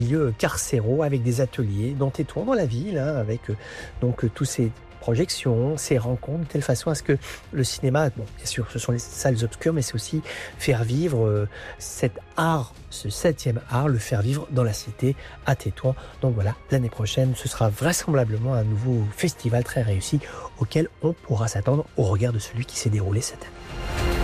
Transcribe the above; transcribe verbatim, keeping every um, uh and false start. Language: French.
milieux carcéraux avec des ateliers dans Tétouan, dans la ville, hein, avec euh, donc euh, tous ces projections, ces rencontres, de telle façon à ce que le cinéma, bon, bien sûr, ce sont les salles obscures, mais c'est aussi faire vivre euh, cet art, ce septième art, le faire vivre dans la cité à Tétouan. Donc voilà, l'année prochaine, ce sera vraisemblablement un nouveau festival très réussi auquel on pourra s'attendre au regard de celui qui s'est déroulé cette année.